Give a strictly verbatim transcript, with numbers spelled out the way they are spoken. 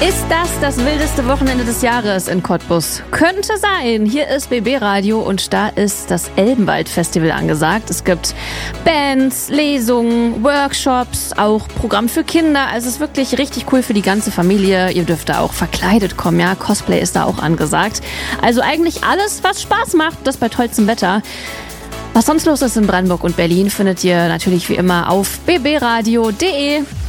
Ist das das wildeste Wochenende des Jahres in Cottbus? Könnte sein. Hier ist B B Radio und da ist das Elbenwald-Festival angesagt. Es gibt Bands, Lesungen, Workshops, auch Programm für Kinder. Also es ist wirklich richtig cool für die ganze Familie. Ihr dürft da auch verkleidet kommen, ja. Cosplay ist da auch angesagt. Also eigentlich alles, was Spaß macht, das bei tollstem Wetter. Was sonst los ist in Brandenburg und Berlin, findet ihr natürlich wie immer auf b b radio punkt d e.